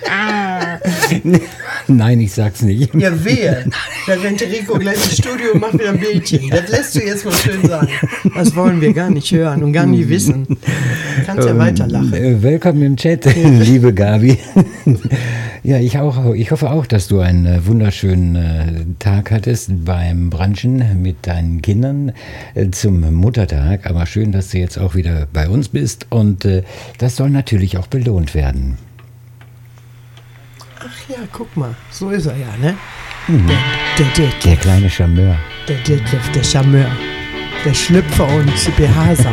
Nein, ich sag's nicht. Ja, wehe. Da rennt Rico gleich ins Studio und macht wieder ein Bildchen. Das lässt du jetzt mal schön sagen. Das wollen wir gar nicht hören und gar nicht wissen. Du kannst ja weiterlachen. Willkommen im Chat, liebe Gabi. Ja, ich hoffe auch, dass du einen wunderschönen Tag hattest beim Brunchen mit deinen Kindern zum Muttertag. Aber schön, dass du jetzt auch wieder bei uns bist. Und das soll natürlich auch belohnt werden. Ach ja, guck mal, so ist er ja, ne? Mhm. Der Der kleine Charmeur. Der Detlef, der Charmeur. Der Schlüpfer und BH-Sammler.